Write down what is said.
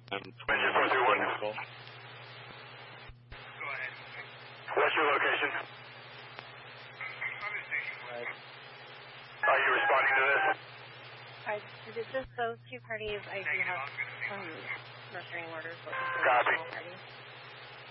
Engine 431. What's your location? Are you responding to this? Is it just those two parties? I do have some restraining orders. Copy.